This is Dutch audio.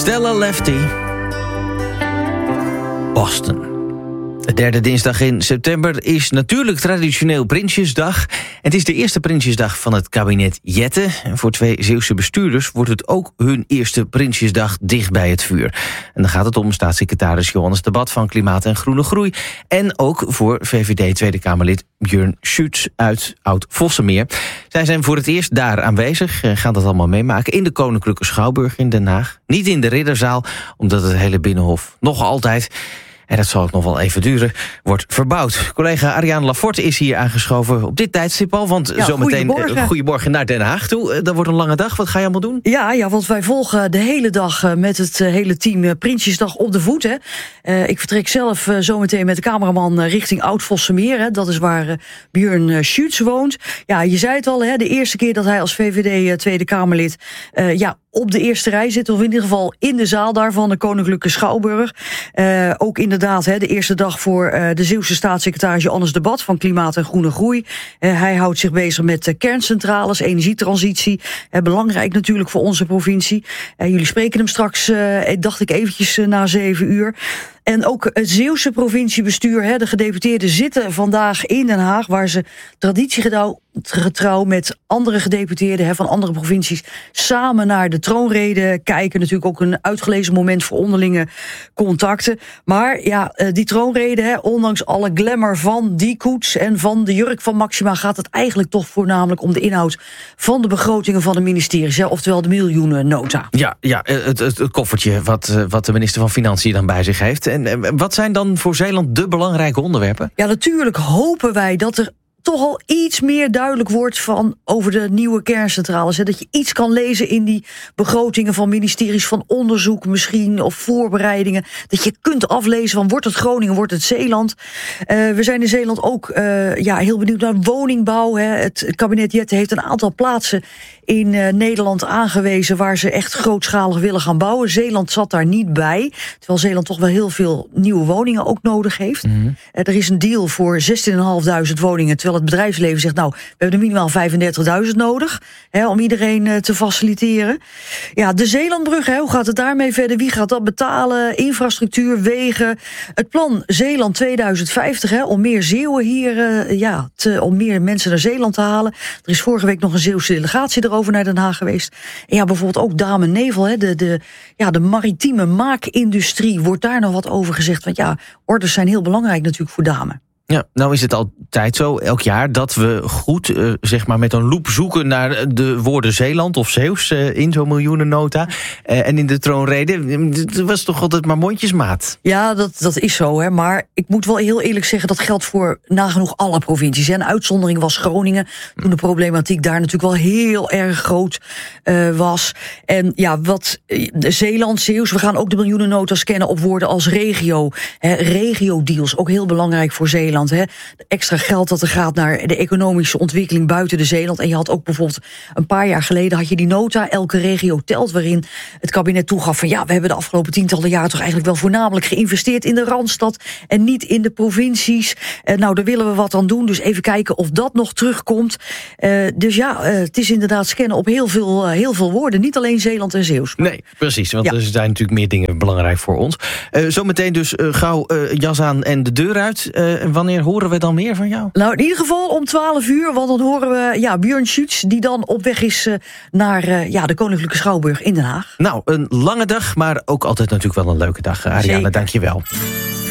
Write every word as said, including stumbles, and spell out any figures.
Stella Lefty. Boston. De derde dinsdag in september is natuurlijk traditioneel Prinsjesdag. Het is de eerste Prinsjesdag van het kabinet Jette. En voor twee Zeeuwse bestuurders wordt het ook hun eerste Prinsjesdag dicht bij het vuur. En dan gaat het om staatssecretaris Johannes de Bat van Klimaat en Groene Groei. En ook voor V V D Tweede Kamerlid Björn Schütz uit Oud-Vossemeer. Zij zijn voor het eerst daar aanwezig en gaan dat allemaal meemaken in de Koninklijke Schouwburg in Den Haag. Niet in de Ridderzaal, omdat het hele Binnenhof nog altijd, en dat zal ook nog wel even duren, wordt verbouwd. Collega Ariane Laforte is hier aangeschoven op dit tijdstip al. Want ja, zometeen uh, goedemorgen naar Den Haag toe. Uh, dat wordt een lange dag. Wat ga je allemaal doen? Ja, ja, want wij volgen de hele dag uh, met het uh, hele team uh, Prinsjesdag op de voet. Hè. Uh, ik vertrek zelf uh, zometeen met de cameraman uh, richting Oud-Vossemeer. Hè. Dat is waar uh, Björn uh, Schütz woont. Ja, je zei het al, hè, de eerste keer dat hij als V V D uh, Tweede Kamerlid Uh, ja, op de eerste rij zit, of in ieder geval in de zaal daar van de Koninklijke Schouwburg. Uh, ook inderdaad hè, de eerste dag voor uh, de Zeeuwse staatssecretaris Johannes de Bat van Klimaat en Groene Groei. Uh, hij houdt zich bezig met uh, kerncentrales, energietransitie. Uh, belangrijk natuurlijk voor onze provincie. Uh, jullie spreken hem straks, uh, dacht ik eventjes uh, na zeven uur. En ook het Zeeuwse provinciebestuur, hè, de gedeputeerden zitten vandaag in Den Haag, waar ze traditiegetrouw met andere gedeputeerden hè, van andere provincies samen naar de troonrede kijken. Natuurlijk ook een uitgelezen moment voor onderlinge contacten. Maar ja, die troonrede, hè, ondanks alle glamour van die koets en van de jurk van Maxima, gaat het eigenlijk toch voornamelijk om de inhoud van de begrotingen van de ministeries, hè, oftewel de miljoenennota. Ja, ja het, het, het koffertje wat, wat de minister van Financiën dan bij zich heeft. En wat zijn dan voor Zeeland de belangrijke onderwerpen? Ja, natuurlijk hopen wij dat er toch al iets meer duidelijk wordt van over de nieuwe kerncentrales. Hè? Dat je iets kan lezen in die begrotingen van ministeries van onderzoek misschien, of voorbereidingen. Dat je kunt aflezen van wordt het Groningen, wordt het Zeeland. Uh, we zijn in Zeeland ook uh, ja, heel benieuwd naar woningbouw. Hè? Het kabinet Jette heeft een aantal plaatsen in uh, Nederland aangewezen waar ze echt grootschalig willen gaan bouwen. Zeeland zat daar niet bij, terwijl Zeeland toch wel heel veel nieuwe woningen ook nodig heeft. Mm-hmm. Uh, er is een deal voor zestienduizend vijfhonderd woningen, terwijl het bedrijfsleven zegt, nou, we hebben er minimaal vijfendertigduizend nodig, hè, om iedereen uh, te faciliteren. Ja, de Zeelandbrug, hè, hoe gaat het daarmee verder? Wie gaat dat betalen? Infrastructuur, wegen. Het plan Zeeland tweeduizend vijftig, hè, om meer Zeeuwen hier, uh, ja, te, om meer mensen naar Zeeland te halen. Er is vorige week nog een Zeeuwse delegatie erover naar Den Haag geweest. En ja, bijvoorbeeld ook Damen Nevel, hè, de, de, ja, de maritieme maakindustrie, wordt daar nog wat over gezegd. Want ja, orders zijn heel belangrijk natuurlijk voor Damen. Ja, nou is het altijd zo, elk jaar, dat we goed, uh, zeg maar met een loep zoeken naar de woorden Zeeland of Zeeuws uh, in zo'n miljoenennota. Uh, en in de troonrede, het was toch altijd maar mondjesmaat. Ja, dat, dat is zo, hè. Maar ik moet wel heel eerlijk zeggen, dat geldt voor nagenoeg alle provincies. Hè. Een uitzondering was Groningen, toen de problematiek daar natuurlijk wel heel erg groot uh, was. En ja, wat uh, Zeeland, Zeeuws, we gaan ook de miljoenennota scannen op woorden als regio. Hè, regio-deals, ook heel belangrijk voor Zeeland. He. Extra geld dat er gaat naar de economische ontwikkeling buiten de Zeeland. En je had ook bijvoorbeeld een paar jaar geleden had je die nota, elke regio telt, waarin het kabinet toegaf van ja, we hebben de afgelopen tientallen jaren toch eigenlijk wel voornamelijk geïnvesteerd in de Randstad en niet in de provincies. Uh, nou, daar willen we wat aan doen. Dus even kijken of dat nog terugkomt. Uh, dus ja, uh, het is inderdaad scannen op heel veel, uh, heel veel woorden. Niet alleen Zeeland en Zeeuws. Maar... Nee, precies. Want ja. er zijn natuurlijk meer dingen belangrijk voor ons. Uh, zometeen dus uh, gauw uh, jas aan en de deur uit. Uh, Wanneer horen we dan meer van jou? Nou, in ieder geval om twaalf uur, want dan horen we ja, Björn Schütz, die dan op weg is uh, naar uh, ja, de Koninklijke Schouwburg in Den Haag. Nou, een lange dag, maar ook altijd natuurlijk wel een leuke dag. Ariane, dank je wel.